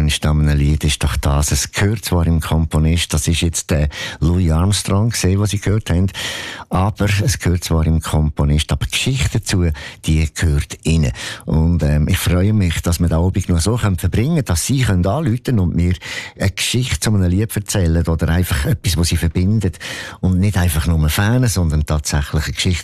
Feinste an einem Lied ist doch das. Es gehört zwar im Komponist, das ist jetzt der Louis Armstrong gesehen, was Sie gehört haben, aber es gehört zwar im Komponist, aber die Geschichte dazu, die gehört Ihnen. Und ich freue mich, dass wir den Abend noch so verbringen können, dass Sie anrufen können und mir eine Geschichte zu einem Lied erzählen oder einfach etwas, was Sie verbindet und nicht einfach nur Fan, sondern tatsächlich eine Geschichte